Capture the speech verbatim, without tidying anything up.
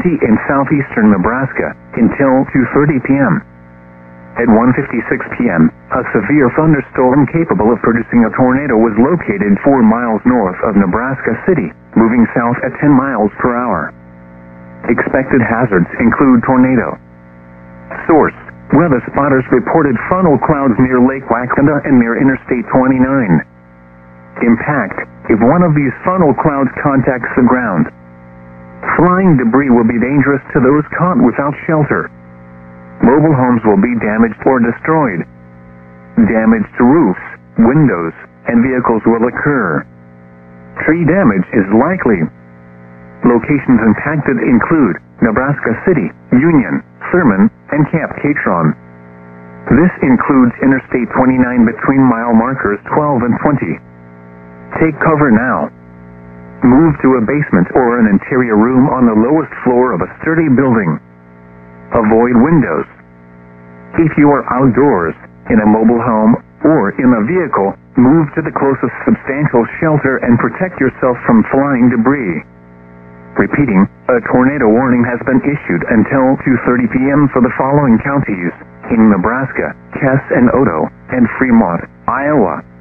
County in southeastern Nebraska until two thirty p.m. At one fifty-six p.m., a severe thunderstorm capable of producing a tornado was located four miles north of Nebraska City, moving south at ten miles per hour. Expected hazards include tornado. Source: weather spotters reported funnel clouds near Lake Wakanda and near Interstate twenty-nine. Impact: if one of these funnel clouds contacts the ground, flying debris will be dangerous to those caught without shelter. Mobile homes will be damaged or destroyed. Damage to roofs, windows, and vehicles will occur. Tree damage is likely. Locations impacted include Nebraska City, Union, Thurman, and Camp Catron. This includes Interstate twenty-nine between mile markers twelve and twenty. Take cover now. Move to a basement or an interior room on the lowest floor of a sturdy building. Avoid windows. If you are outdoors, in a mobile home, or in a vehicle, move to the closest substantial shelter and protect yourself from flying debris. Repeating, a tornado warning has been issued until two thirty p.m. for the following counties in Nebraska: Cass and Oto, and Fremont, Iowa.